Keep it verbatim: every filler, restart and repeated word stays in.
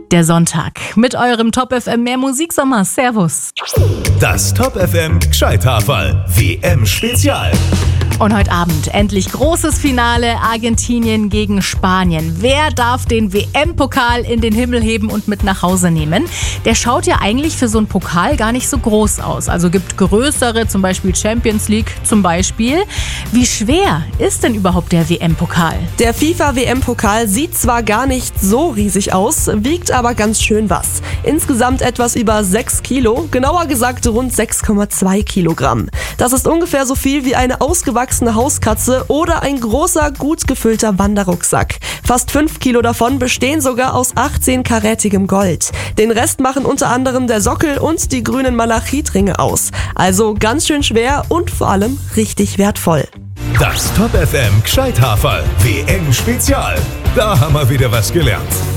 Der Sonntag mit eurem Top F M Mehr Musiksommer. Servus. Das Top F M Gscheithaferl W M-Spezial. Und heute Abend endlich großes Finale, Argentinien gegen Spanien. Wer darf den W M-Pokal in den Himmel heben und mit nach Hause nehmen? Der schaut ja eigentlich für so einen Pokal gar nicht so groß aus. Also gibt größere, zum Beispiel Champions League zum Beispiel. Wie schwer ist denn überhaupt der W M-Pokal? Der FIFA-W M-Pokal sieht zwar gar nicht so riesig aus, wiegt aber ganz schön was. Insgesamt etwas über sechs Kilo, genauer gesagt rund sechs Komma zwei Kilogramm. Das ist ungefähr so viel wie eine ausgewachsene Hauskatze oder ein großer, gut gefüllter Wanderrucksack. Fast fünf Kilo davon bestehen sogar aus achtzehn-karätigem Gold. Den Rest machen unter anderem der Sockel und die grünen Malachitringe aus. Also ganz schön schwer und vor allem richtig wertvoll. Das Top F M Gscheithaferl W M-Spezial. Da haben wir wieder was gelernt.